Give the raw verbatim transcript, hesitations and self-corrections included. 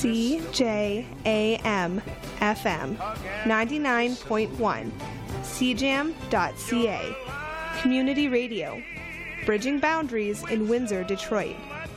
C J A M F M ninety-nine point one, C jam dot C A. Community Radio, bridging boundaries in Windsor, Detroit.